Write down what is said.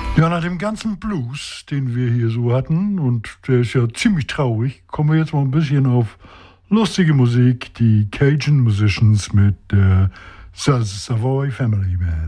Ja, nach dem ganzen Blues, den wir hier so hatten, und der ist ja ziemlich traurig, kommen wir jetzt mal ein bisschen auf lustige Musik, die Cajun Musicians mit der Savoy Family Band.